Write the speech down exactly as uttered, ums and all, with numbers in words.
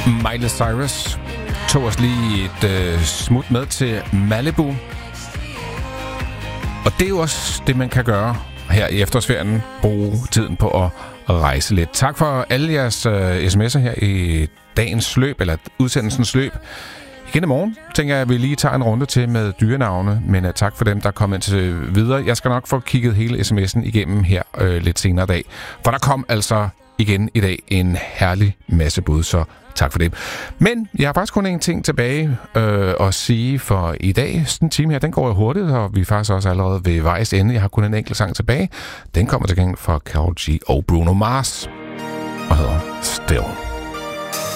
Miley Cyrus tog os lige et øh, smut med til Malibu. Og det er jo også det, man kan gøre her i efterårsferien. Bruge tiden på at rejse lidt. Tak for alle jeres øh, sms'er her i dagens løb, eller udsendelsens løb. Igen i morgen tænker jeg, at vi lige tager en runde til med dyrenavne, men uh, tak for dem, der kom ind til videre. Jeg skal nok få kigget hele sms'en igennem her øh, lidt senere i dag, for der kom altså igen i dag en herlig masse bud, så tak for det. Men jeg har faktisk kun en ting tilbage øh, at sige for i dag. Sådan en time her, den går jo hurtigt, og vi er faktisk også allerede ved vejs ende. Jeg har kun en enkelt sang tilbage. Den kommer til gengæld fra Karol G og Bruno Mars og hedder Still.